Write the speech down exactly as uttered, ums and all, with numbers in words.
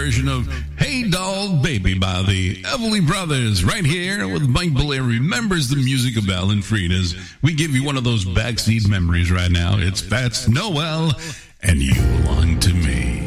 version of Hey Doll Baby by the Everly Brothers right here with Mike Blair remembers the music of Alan Freed as we give you one of those backseat memories right now. It's Fats Noel and You Belong to Me.